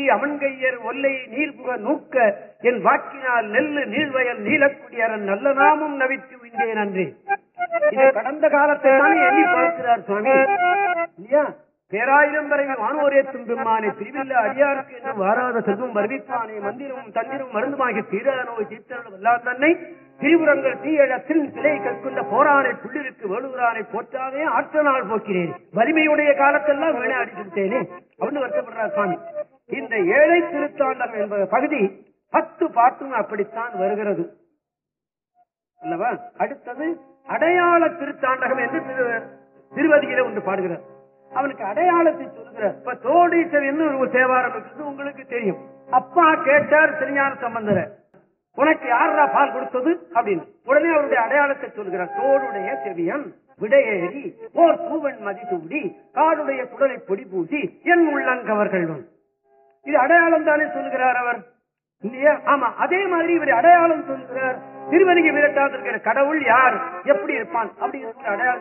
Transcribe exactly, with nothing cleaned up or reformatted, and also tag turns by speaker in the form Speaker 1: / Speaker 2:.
Speaker 1: அமன்கையர் ஒல்லை நீர்புக நூக்க என் வாக்கினால் நெல்லு நீள்வயல் நீலக்குடியரன் நல்ல நாமும் நவித்து விண்டேன் அன்றே. இது கடந்த காலத்தை தான் எண்ணி பார்க்கிறார் சுவாமி இல்லையா? பேராயிரம் வரை வானோரேத்தும் பெம்மானே பிரிவில்ல அடியாருக்கு என்று வாராத செல்வம் வருவிப்பானே மந்திரமும் தந்திரும் மருந்துமாகி தீரா நோய் தீர்த்தனும் எல்லாம் தன்னை திரிபுரங்கள் தீயழத்தில் சிலை கற்கொண்ட போரானை புள்ளிருக்கு வேளுரானை போற்றாதே ஆற்ற நாள் போக்கிறேன் வலிமையுடைய காலத்தெல்லாம் வேணை அடிச்சுட்டேனே அப்படின்னு வருத்தப்படுறார் சுவாமி. இந்த ஏழை திருத்தாண்டம் என்பது பகுதி பத்து பாட்டும் அப்படித்தான் வருகிறது அல்லவா? அடுத்தது அடையாள திருத்தாண்டகம் என்று திருவதியில ஒன்று பாடுகிறார். அவனுக்கு அடையாளத்தை சொல்லுகிறார். இப்ப தோடீசன் ஒரு தேவாரம் இருக்குது உங்களுக்கு தெரியும். அப்பா கேட்டார் திருஞான சம்பந்தர், உனக்கு யாரா பால் கொடுத்தது அப்படின்னு. உடனே அவருடைய அடையாளத்தை சொல்கிறார். தோடுடைய செவியன் விடையேறி ஓர் பூவன் மதிசூடி காடுடைய குடலை பொடி பூசி என் உள்ளங்கவர்கள். இது அடையாளம் தானே சொல்லுகிறார் அவர் இல்லையா? ஆமா, அதே மாதிரி இவர் அடையாளம் சொல்லுகிறார். திருவதிகை விரட்டாது இருக்கிற கடவுள் யார், எப்படி இருப்பான் அப்படி இருக்கிற அடையாளம்